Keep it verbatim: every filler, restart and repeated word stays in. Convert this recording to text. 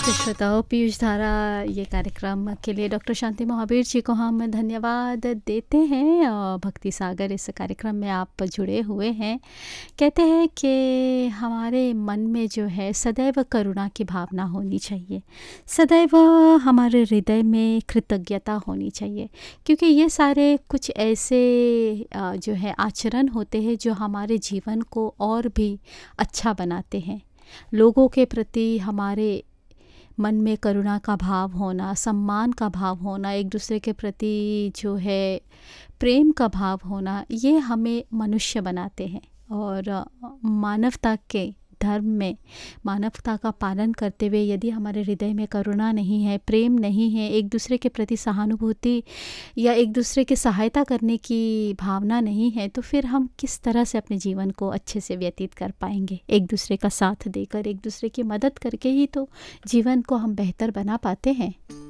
तो श्रोताओं, पीयूष धारा ये कार्यक्रम के लिए डॉक्टर शांति महावीर जी को हम धन्यवाद देते हैं। और भक्ति सागर इस कार्यक्रम में आप जुड़े हुए हैं। कहते हैं कि हमारे मन में जो है सदैव करुणा की भावना होनी चाहिए, सदैव हमारे हृदय में कृतज्ञता होनी चाहिए, क्योंकि ये सारे कुछ ऐसे अ, जो है आचरण होते हैं जो हमारे जीवन को और भी अच्छा बनाते हैं। लोगों के प्रति हमारे मन में करुणा का भाव होना, सम्मान का भाव होना, एक दूसरे के प्रति जो है प्रेम का भाव होना, ये हमें मनुष्य बनाते हैं। और अ, मानवता के धर्म में मानवता का पालन करते हुए यदि हमारे हृदय में करुणा नहीं है, प्रेम नहीं है, एक दूसरे के प्रति सहानुभूति या एक दूसरे की सहायता करने की भावना नहीं है, तो फिर हम किस तरह से अपने जीवन को अच्छे से व्यतीत कर पाएंगे। एक दूसरे का साथ देकर, एक दूसरे की मदद करके ही तो जीवन को हम बेहतर बना पाते हैं।